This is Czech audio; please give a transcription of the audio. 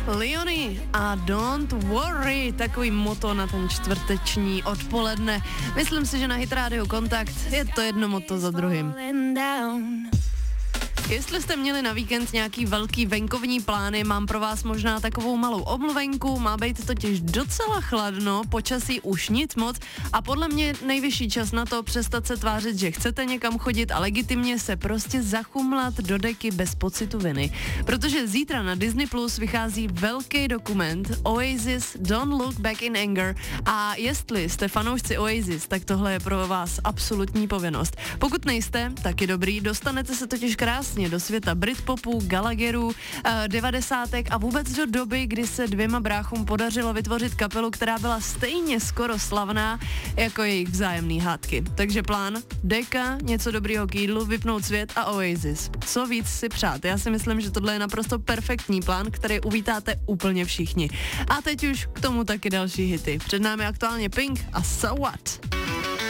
Leonie a Don't Worry, takový moto na ten čtvrteční odpoledne. Myslím si, že na Hit Radio Kontakt je to jedno moto za druhým. Jestli jste měli na víkend nějaký velký venkovní plány, mám pro vás možná takovou malou omluvenku, má být totiž docela chladno, počasí už nic moc a podle mě nejvyšší čas na to přestat se tvářit, že chcete někam chodit a legitimně se prostě zachumlat do deky bez pocitu viny. Protože zítra na Disney Plus vychází velký dokument Oasis Don't Look Back in Anger a jestli jste fanoušci Oasis, tak tohle je pro vás absolutní povinnost. Pokud nejste, tak je dobrý, dostanete se totiž krásně do světa Britpopu, Gallagherů, 90. a vůbec do doby, kdy se dvěma bráchům podařilo vytvořit kapelu, která byla stejně skoro slavná jako jejich vzájemný hádky. Takže plán, deka, něco dobrýho k jídlu, vypnout svět a Oasis. Co víc si přát? Já si myslím, že tohle je naprosto perfektní plán, který uvítáte úplně všichni. A teď už k tomu taky další hity. Před námi aktuálně Pink a So What.